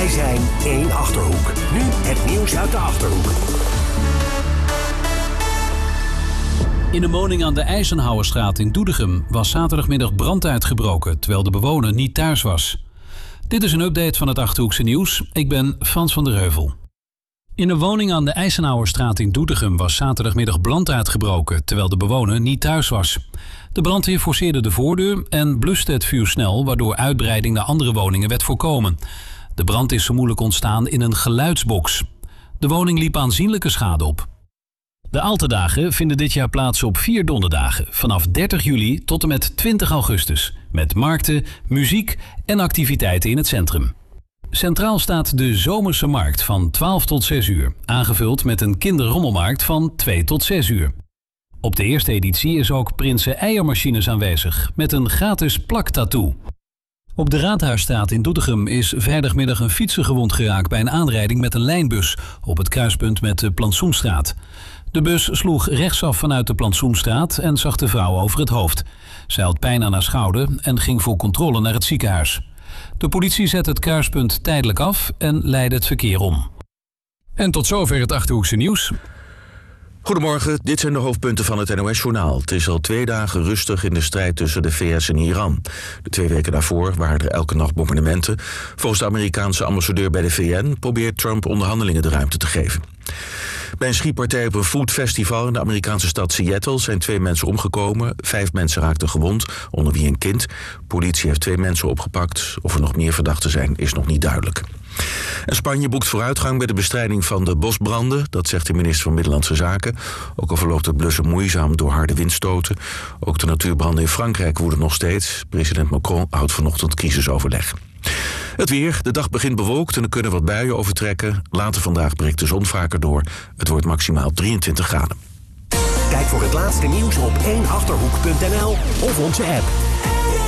Wij zijn één Achterhoek. Nu het nieuws uit de Achterhoek. In een woning aan de Eisenhowerstraat in Doetinchem was zaterdagmiddag brand uitgebroken, terwijl de bewoner niet thuis was. Dit is een update van het Achterhoekse nieuws. Ik ben Frans van der Heuvel. In een woning aan de Eisenhowerstraat in Doetinchem was zaterdagmiddag brand uitgebroken, terwijl de bewoner niet thuis was. De brandweer forceerde de voordeur en bluste het vuur snel, waardoor uitbreiding naar andere woningen werd voorkomen. De brand is vermoedelijk ontstaan in een geluidsbox. De woning liep aanzienlijke schade op. De Altedagen vinden dit jaar plaats op 4 donderdagen, vanaf 30 juli tot en met 20 augustus, met markten, muziek en activiteiten in het centrum. Centraal staat de Zomerse Markt van 12 tot 6 uur, aangevuld met een kinderrommelmarkt van 2 tot 6 uur. Op de eerste editie is ook Prinsen Eiermachines aanwezig, met een gratis plaktattoo. Op de Raadhuisstraat in Doetinchem is vrijdagmiddag een fietser gewond geraakt bij een aanrijding met een lijnbus op het kruispunt met de Plantsoenstraat. De bus sloeg rechtsaf vanuit de Plantsoenstraat en zag de vrouw over het hoofd. Zij had pijn aan haar schouder en ging voor controle naar het ziekenhuis. De politie zet het kruispunt tijdelijk af en leidde het verkeer om. En tot zover het Achterhoekse nieuws. Goedemorgen, dit zijn de hoofdpunten van het NOS-journaal. Het is al 2 dagen rustig in de strijd tussen de VS en Iran. De 2 weken daarvoor waren er elke nacht bombardementen. Volgens de Amerikaanse ambassadeur bij de VN probeert Trump onderhandelingen de ruimte te geven. Bij een schietpartij op een foodfestival in de Amerikaanse stad Seattle zijn 2 mensen omgekomen. 5 mensen raakten gewond, onder wie een kind. Politie heeft 2 mensen opgepakt. Of er nog meer verdachten zijn, is nog niet duidelijk. En Spanje boekt vooruitgang bij de bestrijding van de bosbranden. Dat zegt de minister van Binnenlandse Zaken. Ook al verloopt het blussen moeizaam door harde windstoten. Ook de natuurbranden in Frankrijk woeden nog steeds. President Macron houdt vanochtend crisisoverleg. Het weer. De dag begint bewolkt en er kunnen wat buien overtrekken. Later vandaag breekt de zon vaker door. Het wordt maximaal 23 graden. Kijk voor het laatste nieuws op 1achterhoek.nl of onze app.